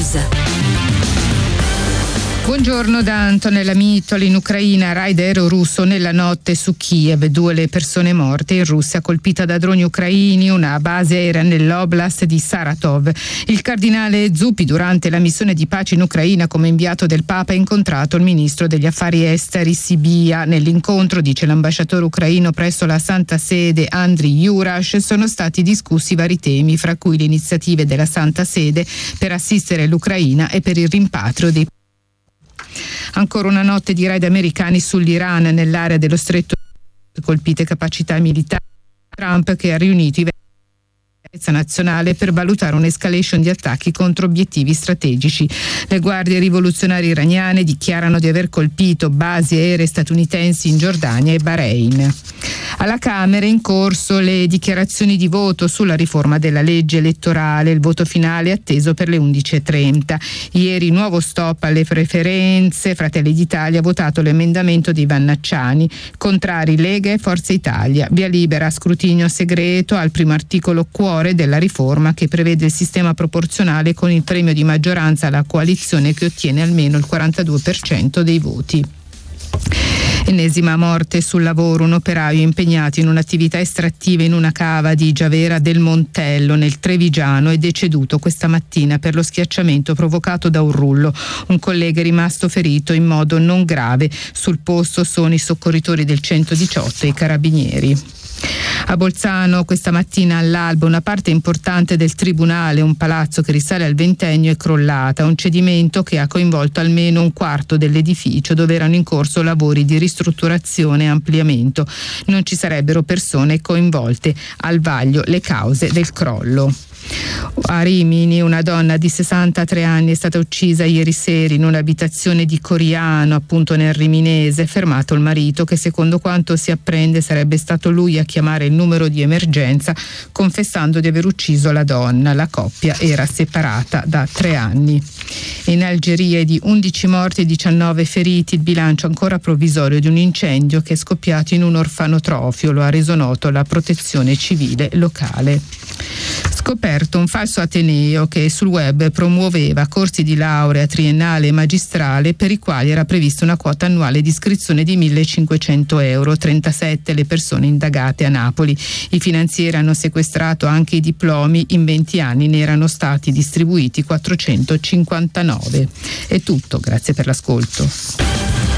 News. Buongiorno da Antonella Mitoli. In Ucraina, raid aereo russo nella notte su Kiev. 2 le persone morte. In Russia colpita da droni ucraini una base aerea nell'oblast di Saratov. Il cardinale Zuppi, durante la missione di pace in Ucraina come inviato del Papa, ha incontrato il ministro degli affari esteri Sibia. Nell'incontro, dice l'ambasciatore ucraino presso la Santa Sede Andriy Jurash, sono stati discussi vari temi, fra cui le iniziative della Santa Sede per assistere l'Ucraina e per il rimpatrio dei. Ancora una notte di raid americani sull'Iran nell'area dello stretto, colpite capacità militari. Trump, che ha riunito i nazionale per valutare un'escalation di attacchi contro obiettivi strategici. Le guardie rivoluzionarie iraniane dichiarano di aver colpito basi aeree statunitensi in Giordania e Bahrain. Alla Camera in corso le dichiarazioni di voto sulla riforma della legge elettorale. Il voto finale è atteso per le 11:30. Ieri nuovo stop alle preferenze. Fratelli d'Italia ha votato l'emendamento di Vannacciani. Contrari Lega e Forza Italia. Via libera a scrutinio segreto al primo articolo cuore della riforma, che prevede il sistema proporzionale con il premio di maggioranza alla coalizione che ottiene almeno il 42% dei voti. Ennesima morte sul lavoro. Un operaio impegnato in un'attività estrattiva in una cava di Giavera del Montello nel Trevigiano è deceduto questa mattina per lo schiacciamento provocato da un rullo. Un collega è rimasto ferito in modo non grave. Sul posto sono i soccorritori del 118 e i carabinieri. A Bolzano questa mattina all'alba una parte importante del tribunale, un palazzo che risale al ventennio, è crollata. Un cedimento che ha coinvolto almeno un quarto dell'edificio, dove erano in corso lavori di ristrutturazione e ampliamento. Non ci sarebbero persone coinvolte. Al vaglio le cause del crollo. A Rimini una donna di 63 anni è stata uccisa ieri sera in un'abitazione di Coriano, appunto nel Riminese. Fermato il marito, che secondo quanto si apprende sarebbe stato lui a chiamare il numero di emergenza, confessando di aver ucciso la donna. La coppia era separata da 3 anni. In Algeria di 11 morti e 19 feriti, il bilancio ancora provvisorio di un incendio che è scoppiato in un orfanotrofio. Lo ha reso noto la protezione civile locale. Scoperto un falso ateneo che sul web promuoveva corsi di laurea triennale e magistrale per i quali era prevista una quota annuale di iscrizione di 1.500 euro. 37 le persone indagate a Napoli. I finanzieri hanno sequestrato anche i diplomi. In 20 anni ne erano stati distribuiti 459. È tutto, grazie per l'ascolto.